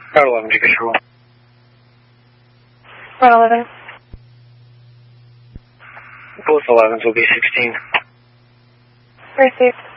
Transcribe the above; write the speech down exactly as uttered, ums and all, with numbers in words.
Route eleven to control. Route eleven. Both elevens will be sixteen. Received.